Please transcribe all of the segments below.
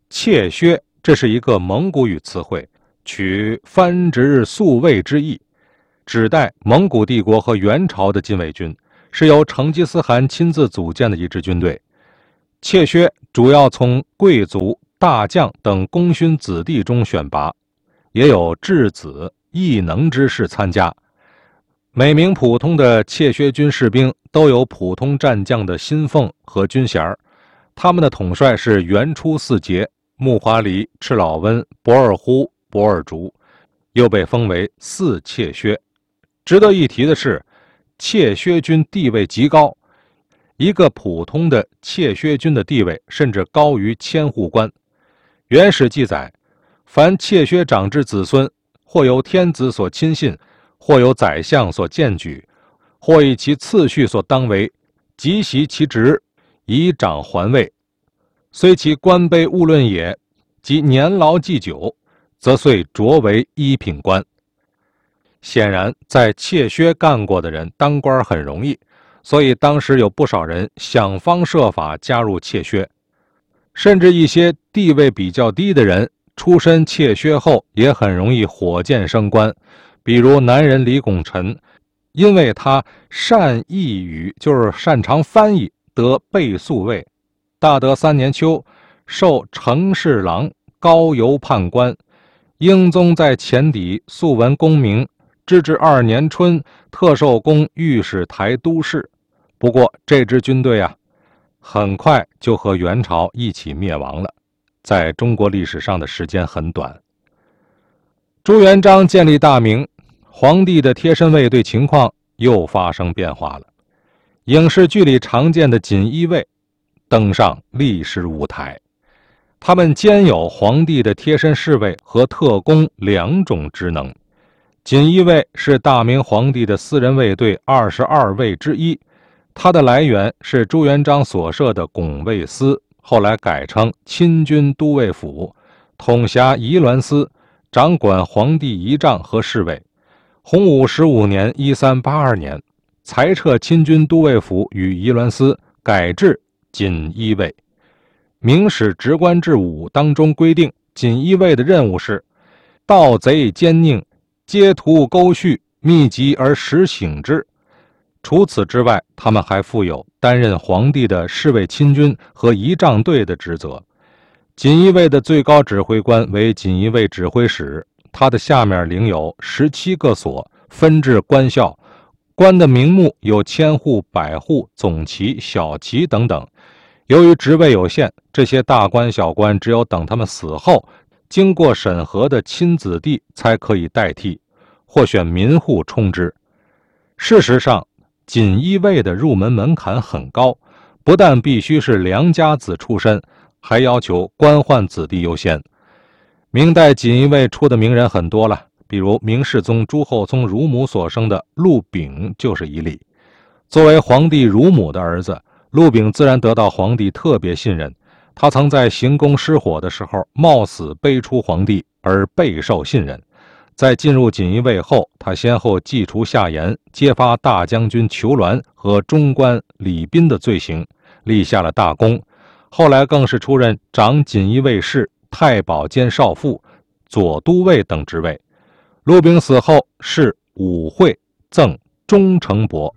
妾薛，这是一个蒙古语词汇，取藩职宿卫之意，指代蒙古帝国和元朝的禁卫军，是由成吉思汗亲自组建的一支军队。妾薛主要从贵族、大将等功勋子弟中选拔，也有质子、异能之士参加。每名普通的妾薛军士兵都有普通战将的薪俸和军衔，他们的统帅是元初四杰：木华黎、赤老温、博尔忽、博尔竹，又被封为四妾薛。值得一提的是，妾薛军地位极高，一个普通的妾薛军的地位甚至高于千户官。元史记载，凡妾薛长之子孙，或由天子所亲信，或由宰相所荐举，或以其次序所当为，即袭其职，以长还位。虽其官卑勿论也，即年劳既久，则遂擢为一品官。显然，在妾薛干过的人当官很容易，所以当时有不少人想方设法加入妾薛，甚至一些地位比较低的人出身妾薛后也很容易火箭升官。比如南人李拱辰，因为他善译语，就是擅长翻译，得备宿尉。大德3年秋，授承侍郎、高邮判官。英宗在前邸素闻功名，至2年春，特授功御史台都事。不过这支军队很快就和元朝一起灭亡了，在中国历史上的时间很短。朱元璋建立大明，皇帝的贴身卫队情况又发生变化了。影视剧里常见的锦衣卫登上历史舞台，他们兼有皇帝的贴身侍卫和特工2种职能。锦衣卫是大明皇帝的私人卫队22卫之一，它的来源是朱元璋所设的拱卫司，后来改称亲军都尉府，统辖仪銮司，掌管皇帝仪仗和侍卫。洪武15年1382年，裁撤亲军都尉府与仪銮司，改制锦衣卫。明史职官志5当中规定，锦衣卫的任务是盗贼奸佞，皆图勾续，密集而实省之。除此之外，他们还负有担任皇帝的侍卫亲军和仪仗队的职责。锦衣卫的最高指挥官为锦衣卫指挥使，他的下面领有17个所，分治官校，官的名目有千户、百户、总旗、小旗等等。由于职位有限，这些大官小官只有等他们死后，经过审核的亲子弟才可以代替，或选民户充之。事实上，锦衣卫的入门门槛很高，不但必须是良家子出身，还要求官宦子弟优先。明代锦衣卫出的名人很多了，比如明世宗朱厚熜乳母所生的陆炳就是一例。作为皇帝乳母的儿子，陆炳自然得到皇帝特别信任。他曾在行宫失火的时候冒死背出皇帝，而备受信任。在进入锦衣卫后，他先后祭除下言，揭发大将军裘鸾和中官李斌的罪行，立下了大功。后来更是出任掌锦衣卫事、太保监少傅、左都尉等职位。陆炳死后，谥武惠，赠忠诚伯。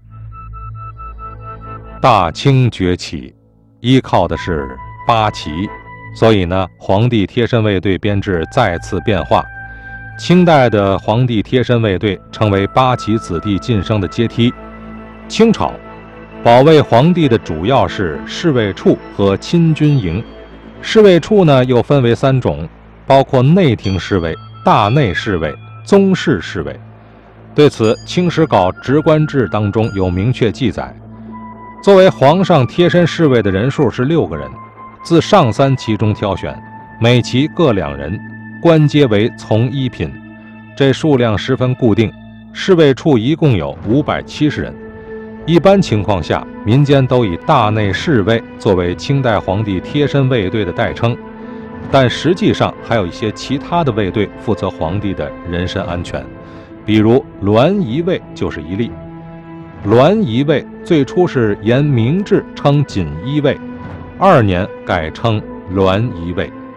大清崛起，依靠的是八旗，所以呢，皇帝贴身卫队编制再次变化。清代的皇帝贴身卫队成为八旗子弟晋升的阶梯。清朝保卫皇帝的主要是侍卫处和亲军营。侍卫处呢又分为3种，包括内廷侍卫、大内侍卫、宗室侍卫。对此，《清史稿职官志》当中有明确记载。作为皇上贴身侍卫的人数是6个人，自上3旗中挑选，每旗各2人，官阶为从1品，这数量十分固定。侍卫处一共有570人。一般情况下，民间都以大内侍卫作为清代皇帝贴身卫队的代称，但实际上还有一些其他的卫队负责皇帝的人身安全，比如栾仪卫就是一例。栾仪卫最初是沿明制称锦衣卫，2年改称栾仪卫。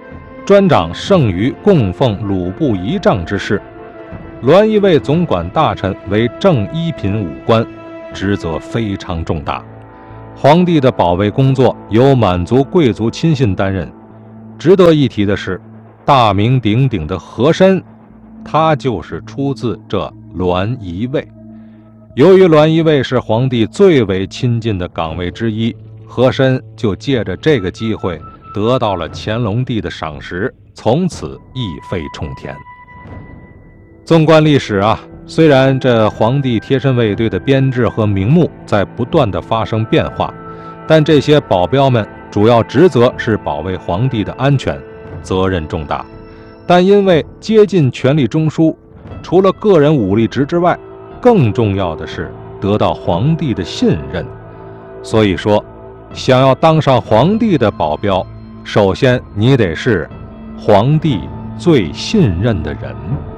专掌剩余供奉鲁部仪仗之事。栾仪卫总管大臣为正一品武官，职责非常重大。皇帝的保卫工作由满族贵族亲信担任。值得一提的是，大名鼎鼎的和珅，他就是出自这栾仪卫。由于栾仪卫是皇帝最为亲近的岗位之一，和珅就借着这个机会得到了乾隆帝的赏识，从此一飞冲天。纵观历史啊，虽然这皇帝贴身卫队的编制和名目在不断的发生变化，但这些保镖们主要职责是保卫皇帝的安全，责任重大。但因为接近权力中枢，除了个人武力值之外，更重要的是得到皇帝的信任。所以说，想要当上皇帝的保镖，首先你得是皇帝最信任的人。